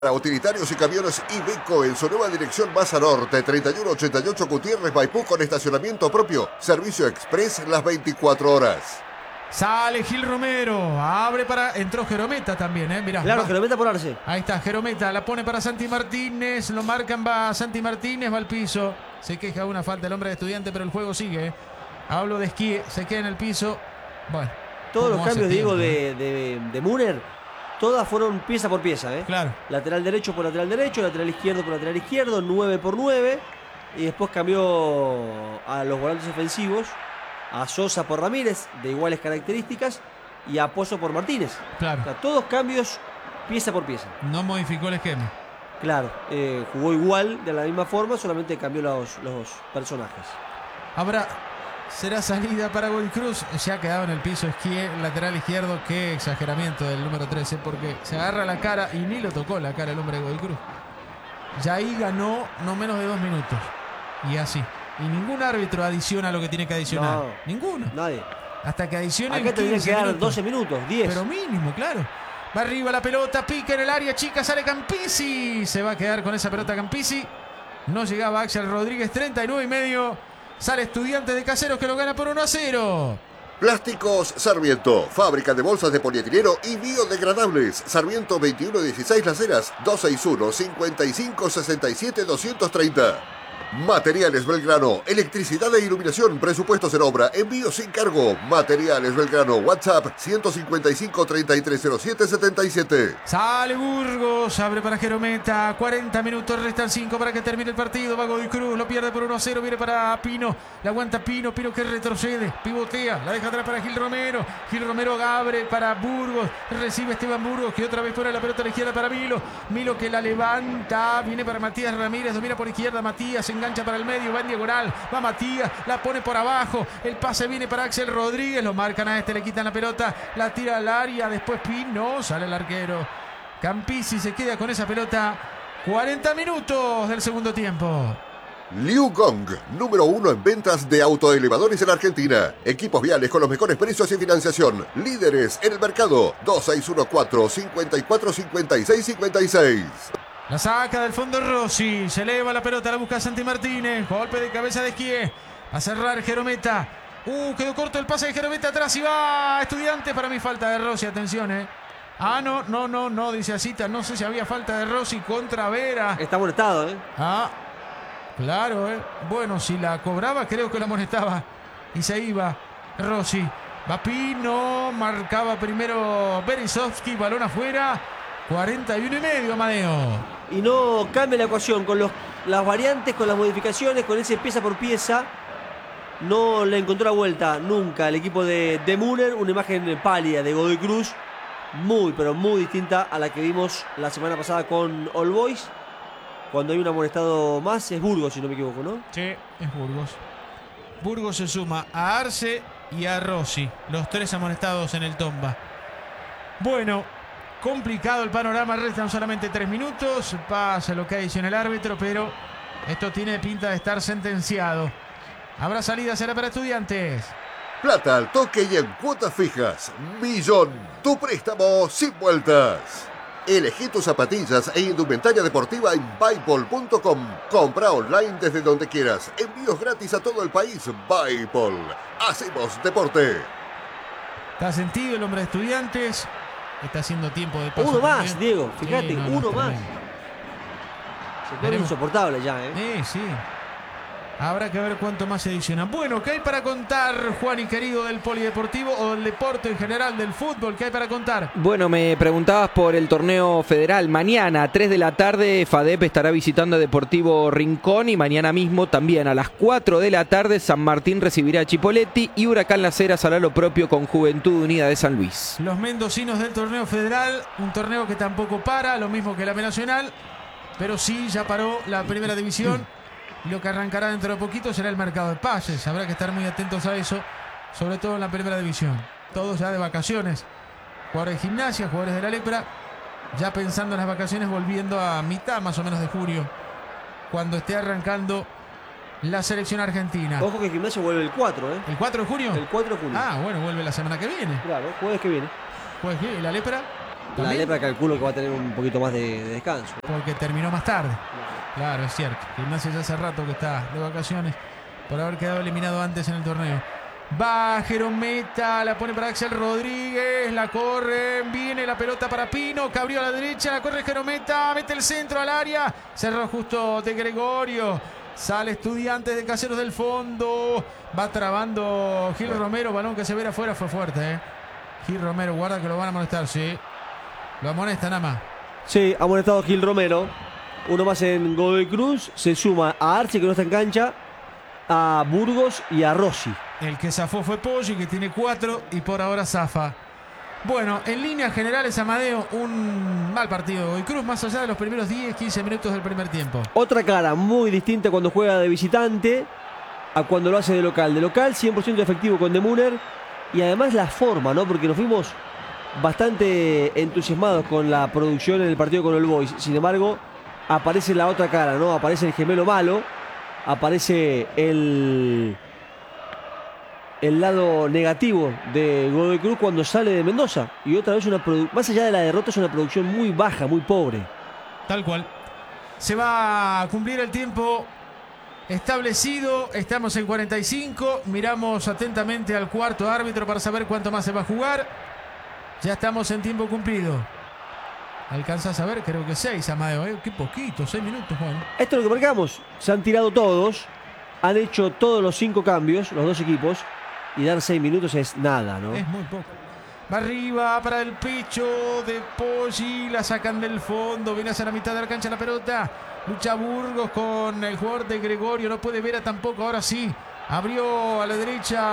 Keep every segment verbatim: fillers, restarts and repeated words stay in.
Para utilitarios y camiones Iveco en su nueva dirección Baza Norte, treinta y uno ochenta y ocho Gutiérrez, Maipú, con estacionamiento propio. Servicio express las veinticuatro horas. Sale Gil Romero, abre para... Entró Jerometa también, ¿eh? Mirá. Claro, va. Jerometa por Arce. Ahí está, Jerometa, la pone para Santi Martínez, lo marcan, va Santi Martínez, va al piso. Se queja una falta el hombre de Estudiante, pero el juego sigue. ¿eh? Hablo de Esquí, se queda en el piso. Bueno. Todos los cambios, tiempo, digo, ¿eh? de, de, de Müller, todas fueron pieza por pieza, ¿eh? Claro. Lateral derecho por lateral derecho, lateral izquierdo por lateral izquierdo, nueve por nueve. Y después cambió a los volantes ofensivos, a Sosa por Ramírez, de iguales características, y a Pozo por Martínez. Claro. O sea, todos cambios pieza por pieza. No modificó el esquema. Claro, eh, jugó igual, de la misma forma, solamente cambió los, los personajes. Habrá... Será salida para Godoy Cruz. Se ha quedado en el piso Esquie, lateral izquierdo. Qué exageramiento del número trece, porque se agarra la cara y ni lo tocó la cara el hombre de Godoy Cruz. Ya ahí ganó no menos de dos minutos. Y así. Y ningún árbitro adiciona lo que tiene que adicionar. No, Ninguno. Nadie. Hasta que adicione. Acá tendría que dar doce minutos, diez. Pero mínimo, claro. Va arriba la pelota, pica en el área chica, sale Campisi. Se va a quedar con esa pelota Campisi. No llegaba Axel Rodríguez, treinta y nueve y medio. Sale Estudiantes de Caseros, que lo gana por uno a cero. Plásticos Sarmiento, fábrica de bolsas de polietileno y biodegradables. Sarmiento veintiuno dieciséis Las Heras, dos seis uno, cinco cinco, seis siete, dos tres cero. Materiales Belgrano, electricidad e iluminación, presupuestos en obra, envío sin cargo. Materiales Belgrano, WhatsApp ciento cincuenta y cinco, treinta y tres cero siete, setenta y siete. Sale Burgos, abre para Jerometa, cuarenta minutos, restan cinco para que termine el partido. Va Godoy Cruz, lo pierde por uno a cero, viene para Pino, la aguanta Pino, Pino que retrocede, pivotea, la deja atrás para Gil Romero, Gil Romero abre para Burgos, recibe Esteban Burgos, que otra vez pone la pelota a la izquierda para Milo, Milo que la levanta, viene para Matías Ramírez, domina por izquierda Matías, engancha para el medio, va en diagonal, va Matías, la pone por abajo, el pase viene para Axel Rodríguez, lo marcan a este, le quitan la pelota, la tira al área, después Pino, sale el arquero, Campisi se queda con esa pelota, cuarenta minutos del segundo tiempo. Liu Gong, número uno en ventas de autoelevadores en Argentina. Equipos viales con los mejores precios y financiación. Líderes en el mercado. dos seis uno cuatro, cinco cuatro, cinco seis cinco seis. La saca del fondo Rossi, se eleva la pelota, la busca Santi Martínez, golpe de cabeza de Esquie, a cerrar Jerometa, uh, quedó corto el pase de Jerometa, atrás y va Estudiantes, para mí falta de Rossi, atención, eh. Ah, no, no, no, no, dice Asita, no sé si había falta de Rossi contra Vera. Está amonestado, ¿eh? Ah, claro, eh. Bueno, si la cobraba, creo que la amonestaba y se iba Rossi. Va Pino, marcaba primero Berisovsky, balón afuera, cuarenta y uno y medio, Amadeo. Y no cambia la ecuación con los, las variantes, con las modificaciones, con ese pieza por pieza. No le encontró la vuelta nunca el equipo de, de Müller. Una imagen pálida de Godoy Cruz, muy pero muy distinta a la que vimos la semana pasada con All Boys. Cuando hay un amonestado más es Burgos, si no me equivoco, ¿no? Sí, es Burgos. Burgos se suma a Arce y a Rossi, los tres amonestados en el Tomba. Bueno, complicado el panorama, restan solamente tres minutos. Pasa lo que adiciona el árbitro, pero esto tiene pinta de estar sentenciado. Habrá salida, será para Estudiantes. Plata al toque y en cuotas fijas. Millón, tu préstamo sin vueltas. Elegí tus zapatillas e indumentaria deportiva en Buypol punto com. Compra online desde donde quieras. Envíos gratis a todo el país. Buypol. Hacemos deporte. Está sentido el hombre de Estudiantes. Está haciendo tiempo de paso. Uno más, también. Diego, fíjate, Sí, no, no, uno más. tremendo. Se pone insoportable ya, ¿eh? Eh, sí. Habrá que ver cuánto más se adiciona. Bueno, ¿qué hay para contar, Juan y querido, del polideportivo o del deporte en general, del fútbol? ¿Qué hay para contar? Bueno, me preguntabas por el torneo federal. Mañana a tres de la tarde FADEP estará visitando a Deportivo Rincón y mañana mismo también a las cuatro de la tarde San Martín recibirá a Chipolletti y Huracán Las Heras hará lo propio con Juventud Unida de San Luis. Los mendocinos del torneo federal, un torneo que tampoco para, lo mismo que la B Nacional, pero sí ya paró la primera división. Lo que arrancará dentro de poquito será el mercado de pases. Habrá que estar muy atentos a eso, sobre todo en la primera división. Todos ya de vacaciones. Jugadores de Gimnasia, jugadores de la Lepra, ya pensando en las vacaciones, volviendo a mitad más o menos de julio, cuando esté arrancando la selección argentina. Ojo que Gimnasia vuelve el cuatro, ¿eh? ¿El cuatro de junio? El cuatro de junio. Ah, bueno, vuelve la semana que viene. Claro, jueves que viene. Pues, ¿y la Lepra? La ¿También? Lepra calculo que va a tener un poquito más de, de descanso. Porque terminó más tarde. Claro, es cierto. Gimnasia ya hace rato que está de vacaciones por haber quedado eliminado antes en el torneo. Va Jerometa, la pone para Axel Rodríguez, la corre, viene la pelota para Pino, que abrió a la derecha, la corre Jerometa, mete el centro al área, cerró justo de Gregorio, sale Estudiantes de Caseros del fondo, va trabando Gil Romero, balón que se ve afuera, fue fuerte, ¿eh? Gil Romero, guarda que lo van a molestar, sí, lo amonesta nada más. Sí, ha molestado Gil Romero, uno más en Godoy Cruz, se suma a Arce que no está en cancha, a Burgos y a Rossi. El que zafó fue Poggi, que tiene cuatro y por ahora zafa. Bueno, en líneas generales, Amadeo, un mal partido de Godoy Cruz, más allá de los primeros diez, quince minutos del primer tiempo. Otra cara muy distinta cuando juega de visitante a cuando lo hace de local. De local, cien por ciento efectivo con De Müller. Y además la forma, ¿no? Porque nos fuimos bastante entusiasmados con la producción en el partido con el Boys. Sin embargo, aparece la otra cara, ¿no? Aparece el gemelo malo. Aparece el... el lado negativo de Godoy Cruz cuando sale de Mendoza. Y otra vez, una más allá de la derrota, es una producción muy baja, muy pobre. Tal cual. Se va a cumplir el tiempo establecido. Estamos en cuarenta y cinco. Miramos atentamente al cuarto árbitro para saber cuánto más se va a jugar. Ya estamos en tiempo cumplido. ¿Alcanzas a ver? Creo que seis, Amadeo. ¿eh? Qué poquito, seis minutos, Juan. Esto es lo que marcamos. Se han tirado todos. Han hecho todos los cinco cambios, los dos equipos. Y dar seis minutos es nada, ¿no? Es muy poco. Va arriba para el pecho de Poggi. La sacan del fondo. Viene hacia la mitad de la cancha la pelota. Lucha Burgos con el jugador de Gregorio. No puede ver a tampoco. Ahora sí. Abrió a la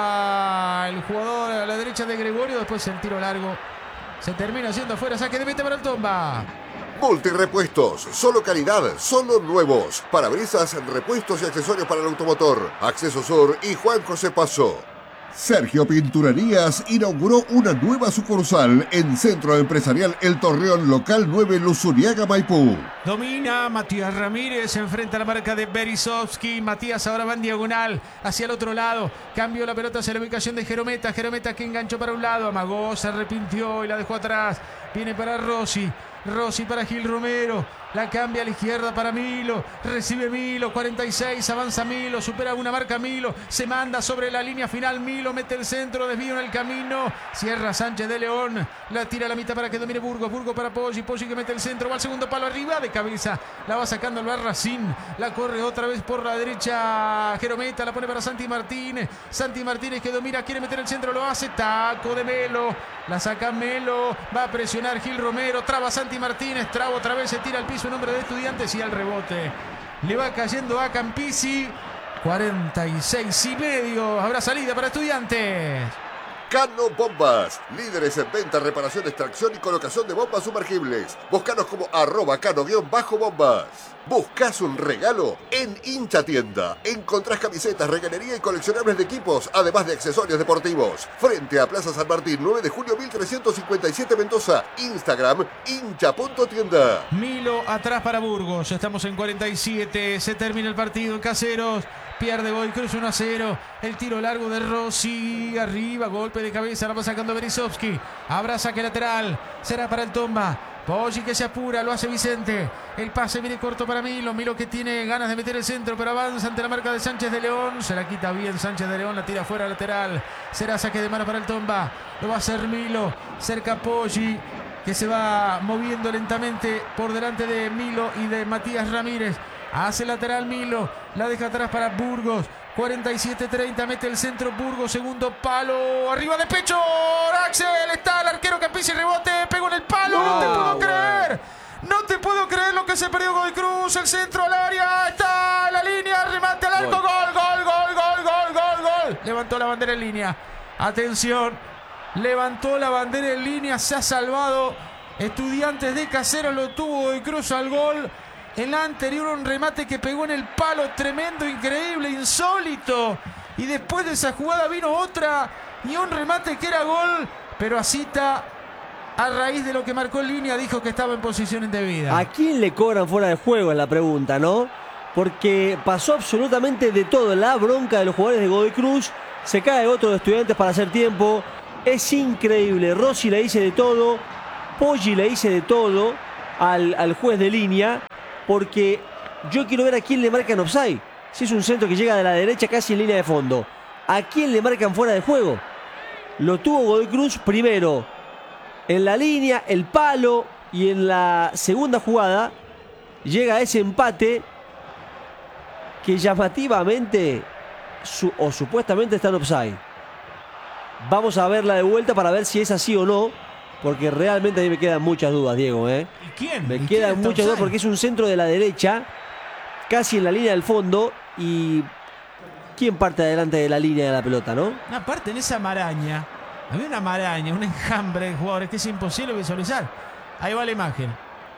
derecha el jugador a la derecha de Gregorio. Después el tiro largo. Se termina haciendo afuera. Saque de meta para el Tomba. Multirepuestos, solo calidad, solo nuevos. Parabrisas, repuestos y accesorios para el automotor. Acceso Sur y Juan José Paso. Sergio Pinturerías inauguró una nueva sucursal en Centro Empresarial El Torreón, local nueve, Luzuriaga, Maipú. Domina Matías Ramírez, se enfrenta a la marca de Berisovsky. Matías ahora va en diagonal hacia el otro lado. Cambió la pelota hacia la ubicación de Jerometa. Jerometa que enganchó para un lado. Amagó, se arrepintió y la dejó atrás. Viene para Rossi. Rossi para Gil Romero. La cambia a la izquierda para Milo. Recibe Milo. cuarenta y seis. Avanza Milo. Supera una marca Milo. Se manda sobre la línea final. Milo mete el centro. Desvío en el camino. Cierra Sánchez de León. La tira a la mitad para que domine Burgos. Burgos para Poggi. Poggi que mete el centro. Va al segundo palo arriba. De cabeza. La va sacando el Barracín. La corre otra vez por la derecha. Jerometa. La pone para Santi Martínez. Santi Martínez que domina. Quiere meter el centro. Lo hace. Taco de Melo. La saca Melo. Va a presionar Gil Romero. Traba Santi Martínez. Traba otra vez. Se tira al piso en nombre de Estudiantes y al rebote le va cayendo a Campisi. cuarenta y seis y medio. Habrá salida para Estudiantes. Cano Bombas, líderes en venta, reparación, extracción y colocación de bombas sumergibles. Búscanos como arroba cano-bombas. ¿Buscas un regalo? En Hincha Tienda encontrás camisetas, regalería y coleccionables de equipos, además de accesorios deportivos. Frente a Plaza San Martín, nueve de julio mil trescientos cincuenta y siete, Mendoza. Instagram, hincha punto tienda. Milo atrás para Burgos. Estamos en cuarenta y siete. Se termina el partido en Caseros. Pierde Godoy Cruz uno a cero. El tiro largo de Rossi. Arriba, golpe de cabeza. La va sacando Berisovsky. Habrá saque lateral. Será para el Tomba. Poggi que se apura, lo hace Vicente. El pase viene corto para Milo. Milo que tiene ganas de meter el centro, pero avanza ante la marca de Sánchez de León. Se la quita bien Sánchez de León, la tira fuera lateral. Será saque de mano para el Tomba. Lo va a hacer Milo. Cerca Poggi, que se va moviendo lentamente por delante de Milo y de Matías Ramírez. Hace lateral Milo. La deja atrás para Burgos. cuarenta y siete treinta, mete el centro Burgos, segundo palo, arriba de pecho, Axel, está el arquero que pisa y rebote, pegó en el palo, no, no te puedo bueno. creer, no te puedo creer lo que se perdió Godoy Cruz, el centro al área, está en la línea, remate al arco, gol, gol, gol, gol, gol, gol, gol, levantó la bandera en línea, atención, levantó la bandera en línea, se ha salvado, Estudiantes de Caseros lo tuvo Godoy Cruz al gol. En la anterior un remate que pegó en el palo, tremendo, increíble, insólito. Y después de esa jugada vino otra y un remate que era gol. Pero Asita, a raíz de lo que marcó en línea, dijo que estaba en posición indebida. ¿A quién le cobran fuera de juego? Es la pregunta, ¿no? Porque pasó absolutamente de todo. La bronca de los jugadores de Godoy Cruz. Se cae otro de Estudiantes para hacer tiempo. Es increíble. Rossi le dice de todo. Poggi le dice de todo al, al juez de línea, porque yo quiero ver a quién le marcan offside. Si es un centro que llega de la derecha casi en línea de fondo, ¿a quién le marcan fuera de juego? Lo tuvo Godoy Cruz primero en la línea, el palo, y en la segunda jugada llega ese empate que llamativamente su, o supuestamente está en offside. Vamos a verla de vuelta para ver si es así o no, porque realmente a mí me quedan muchas dudas, Diego, ¿eh? ¿Y quién? Me ¿Y quedan quién muchas dudas offside? porque es un centro de la derecha, casi en la línea del fondo, y ¿quién parte adelante de la línea de la pelota, no? Aparte, en esa maraña, había una maraña, un enjambre de jugadores que es imposible visualizar. Ahí va la imagen.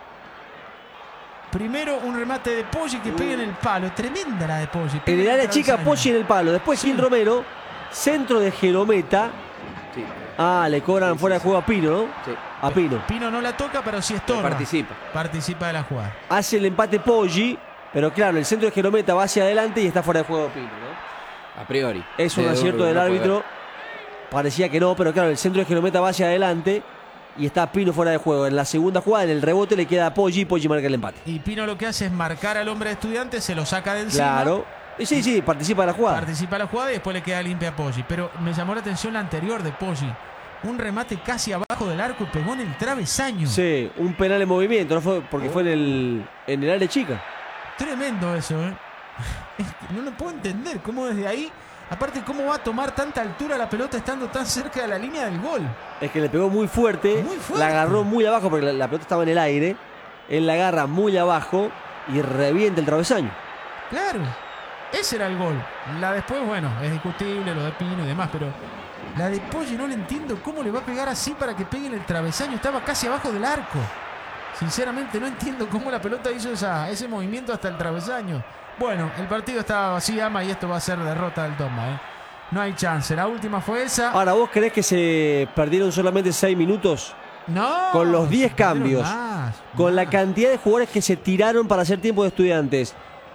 Primero un remate de Poggi que pega en el palo. Tremenda la de Poggi. En el área chica, Poggi en el palo. Después Sí. Gil Romero, centro de Jerometa. Sí, Ah, le cobran Sí, fuera sí, de juego a Pino, ¿no? sí. A Pino. Pino no la toca, pero sí Pero estorba. participa. Participa de la jugada. Hace el empate Poggi, pero claro, el centro de Jerometa va hacia adelante y está fuera de juego Pino, ¿no? A priori. Es un De acierto Urbi, del no puede árbitro. ver. Parecía que no, pero claro, el centro de Jerometa va hacia adelante y está Pino fuera de juego. En la segunda jugada, en el rebote, le queda a Poggi y Poggi marca el empate. Y Pino lo que hace es marcar al hombre de Estudiantes, se lo saca de encima. Claro. Y sí, sí, participa de la jugada. Participa de la jugada y después le queda limpia a Poggi. Pero me llamó la atención la anterior de Poggi. Un remate casi abajo del arco y pegó en el travesaño. Sí, un penal en movimiento, no fue porque fue en el, en el área chica. Tremendo eso, ¿eh? Es que no lo puedo entender cómo desde ahí, aparte cómo va a tomar tanta altura la pelota estando tan cerca de la línea del gol. Es que le pegó muy fuerte, Muy fuerte. la agarró muy abajo porque la, la pelota estaba en el aire. Él la agarra muy abajo y revienta el travesaño. Claro, ese era el gol. La después, bueno, es discutible lo de Pino y demás, pero la de Poggi no le entiendo cómo le va a pegar así para que pegue en el travesaño. Estaba casi abajo del arco. Sinceramente no entiendo cómo la pelota hizo esa, ese movimiento hasta el travesaño. Bueno, el partido estaba así, Ama, y esto va a ser derrota del Tomba, ¿eh? No hay chance. La última fue esa. Ahora, ¿vos creés que se perdieron solamente seis minutos? No. Con los diez se perdieron cambios, más, Con la más. cantidad de jugadores que se tiraron para hacer tiempo de Estudiantes.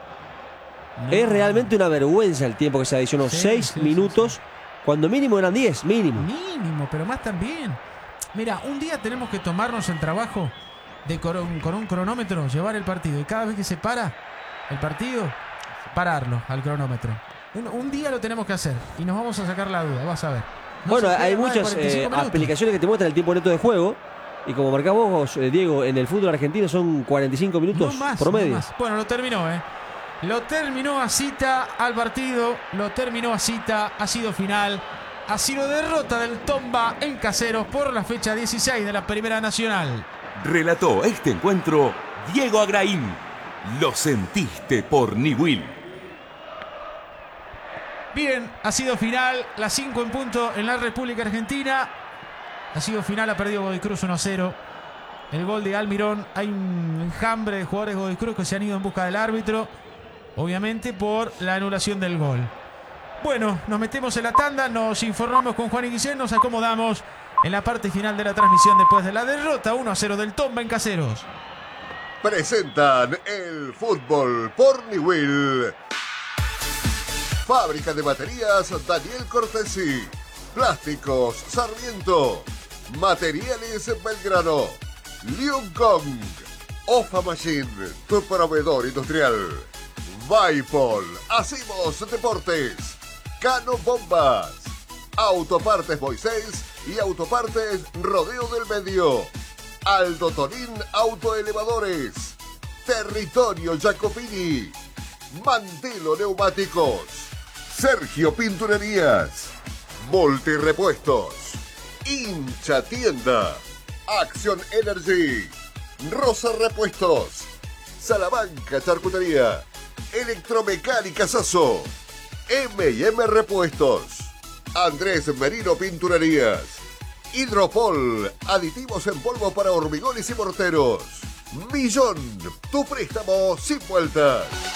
No. Es realmente una vergüenza el tiempo que se adicionó. Sí, seis sí, sí, minutos, sí. cuando mínimo eran diez, mínimo. Mínimo, pero más también. Mira, un día tenemos que tomarnos el trabajo de con, con un cronómetro, llevar el partido. Y cada vez que se para el partido, pararlo al cronómetro. Un, un día lo tenemos que hacer y nos vamos a sacar la duda, vas a ver. No Bueno, se hay juega más de muchas cuarenta y cinco eh, minutos. aplicaciones que te muestran el tiempo neto de juego. Y como marcás vos, eh, Diego, en el fútbol argentino son cuarenta y cinco minutos No más, promedio. no más. Bueno, lo terminó, ¿eh? Lo terminó a cita al partido, lo terminó a cita, ha sido final, ha sido derrota del Tomba en Caseros por la fecha dieciséis de la Primera Nacional. Relató este encuentro Diego Agraín. Lo sentiste por Niwil. Bien, ha sido final, las cinco en punto en la República Argentina. Ha sido final, ha perdido Godoy Cruz uno a cero. El gol de Almirón, hay un enjambre de jugadores de Godoy Cruz que se han ido en busca del árbitro. Obviamente por la anulación del gol. Bueno, nos metemos en la tanda, nos informamos con Juan y Guillén, nos acomodamos en la parte final de la transmisión después de la derrota uno a cero del Tomba en Caseros. Presentan el fútbol por Niwil. Fábrica de baterías Daniel Cortesi. Plásticos Sarmiento. Materiales Belgrano. Lion Kong. Ofa Machine, tu proveedor industrial. Vaipol, Hacimos Deportes. Cano Bombas. Autopartes Moisés y Autopartes Rodeo del Medio. Aldo Torín Autoelevadores. Territorio Jacopini. Mantelo Neumáticos. Sergio Pinturerías. Multirepuestos. Hincha Tienda. Acción Energy. Rosa Repuestos. Salamanca Charcutería. Electromecánica Sasso. eme y eme Repuestos. Andrés Merino Pinturerías. Hidropol, aditivos en polvo para hormigones y morteros. Millón, tu préstamo sin vueltas.